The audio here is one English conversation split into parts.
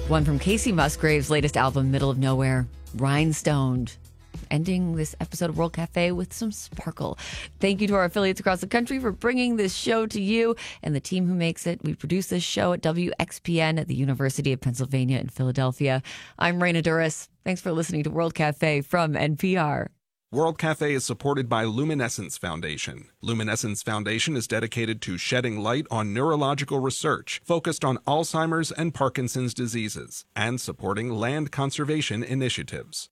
One from Casey Musgrave's latest album, Middle of Nowhere, Rhinestoned. Ending this episode of World Cafe with some sparkle. Thank you to our affiliates across the country for bringing this show to you and the team who makes it. We produce this show at WXPN at the University of Pennsylvania in Philadelphia. I'm Raina Duras. Thanks for listening to World Cafe from NPR. World Cafe is supported by Luminescence Foundation. Luminescence Foundation is dedicated to shedding light on neurological research focused on Alzheimer's and Parkinson's diseases and supporting land conservation initiatives.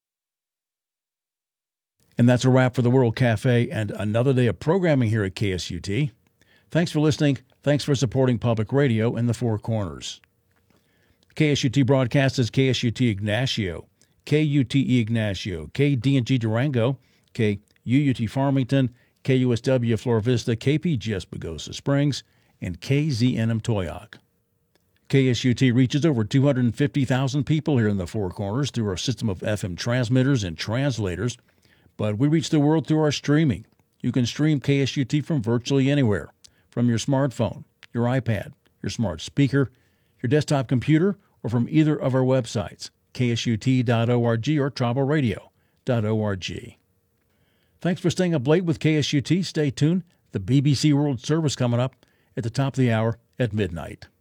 And that's a wrap for the World Cafe and another day of programming here at KSUT. Thanks for listening. Thanks for supporting public radio in the Four Corners. KSUT broadcasts as KSUT Ignacio, KUTE Ignacio, KDNG Durango, KUUT Farmington, KUSW Flora Vista, KPGS Pagosa Springs, and KZNM Toyoak. KSUT reaches over 250,000 people here in the Four Corners through our system of FM transmitters and translators. But we reach the world through our streaming. You can stream KSUT from virtually anywhere, from your smartphone, your iPad, your smart speaker, your desktop computer, or from either of our websites, ksut.org or travelradio.org. Thanks for staying up late with KSUT. Stay tuned. The BBC World Service coming up at the top of the hour at midnight.